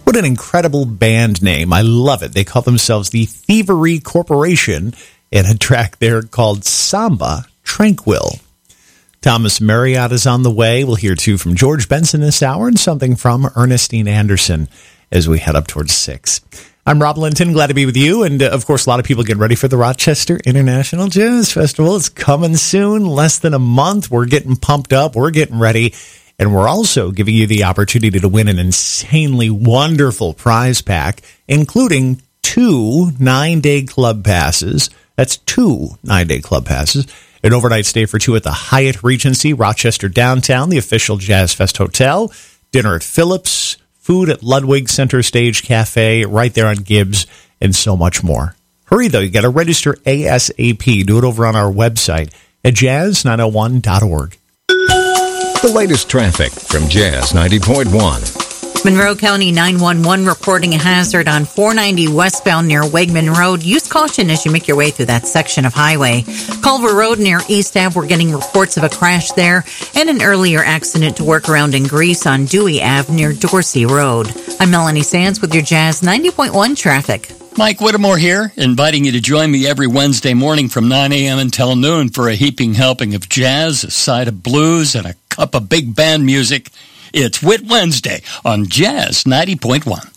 What an incredible band name. I love it. They call themselves the Thievery Corporation, and a track there called Samba Tranquil. Thomas Marriott is on the way. We'll hear, too, from George Benson this hour and something from Ernestine Anderson as we head up towards 6. I'm Rob Linton, glad to be with you. And, of course, a lot of people getting ready for the Rochester International Jazz Festival. It's coming soon, less than a month. We're getting pumped up. We're getting ready. And we're also giving you the opportunity to win an insanely wonderful prize pack, including 2 9-day club passes. That's 2 9-day club passes. An overnight stay for 2 at the Hyatt Regency, Rochester Downtown, the official Jazz Fest Hotel. Dinner at Phillips, food at Ludwig Center Stage Cafe, right there on Gibbs, and so much more. Hurry, though. You got to register ASAP. Do it over on our website at jazz901.org. The latest traffic from Jazz 90.1. Monroe County 911 reporting a hazard on 490 westbound near Wegman Road. Use caution as you make your way through that section of highway. Culver Road near East Ave, we're getting reports of a crash there, and an earlier accident to work around in Greece on Dewey Ave near Dorsey Road. I'm Melanie Sands with your Jazz 90.1 traffic. Mike Whittemore here, inviting you to join me every Wednesday morning from 9 a.m. until noon for a heaping helping of jazz, a side of blues, and a cup of big band music. It's Whit Wednesday on Jazz 90.1.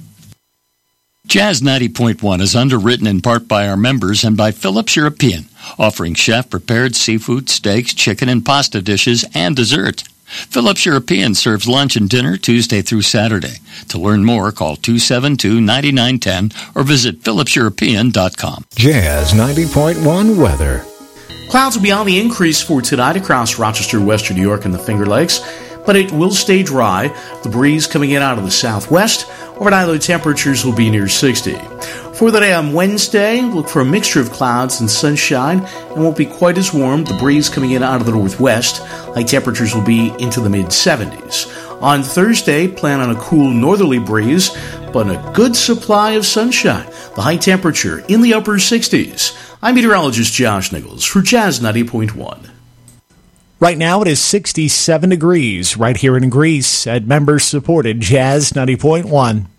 Jazz 90.1 is underwritten in part by our members and by Phillips European, offering chef-prepared seafood, steaks, chicken, and pasta dishes, and dessert. Phillips European serves lunch and dinner Tuesday through Saturday. To learn more, call 272-9910 or visit phillipseuropean.com. Jazz 90.1 weather. Clouds will be on the increase for tonight across Rochester, Western New York, and the Finger Lakes, but it will stay dry. The breeze coming in out of the southwest. Overnight, the temperatures will be near 60. For the day on Wednesday, look for a mixture of clouds and sunshine, and won't be quite as warm. The breeze coming in out of the northwest. High temperatures will be into the mid-70s. On Thursday, plan on a cool northerly breeze, but a good supply of sunshine. The high temperature in the upper 60s. I'm meteorologist Josh Nichols for Jazz 90.1. Right now it is 67 degrees right here in Greece at member-supported Jazz 90.1.